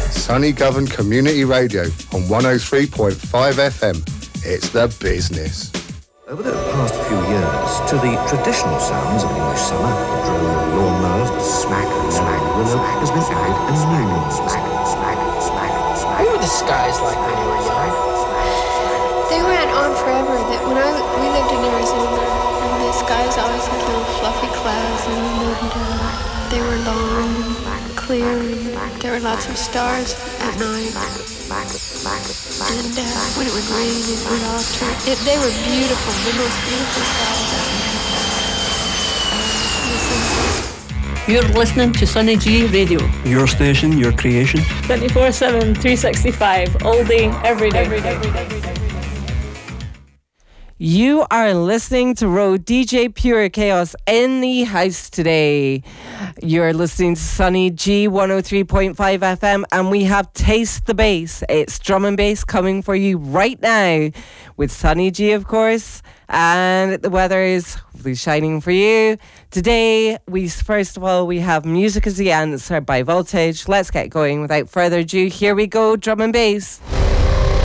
Sunny Govan Community Radio on 103.5 FM. It's the business. Over the past few years, to the traditional sounds of English summer, the drone of lawnmowers, the smack and smack willow, has been added a new smack, smack, smack, smack. What were the skies like when you were young? They went on forever. That when we lived in Arizona, and the skies always had little fluffy clouds, and they were long and clear, and there were lots of stars at night. And when it would rain, it would all turn. They were beautiful, the most beautiful skies. You're listening to Sunny G Radio. Your station, your creation. 24/7, 365, all day, every day. You are listening to Road DJ Pure Chaos in the house today. You're listening to Sunny G 103.5 FM, and we have Taste the Bass. It's drum and bass coming for you right now with Sunny G, of course, and the weather is hopefully shining for you. Today, first of all, we have Music is the Answer by Voltage. Let's get going without further ado. Here we go, drum and bass.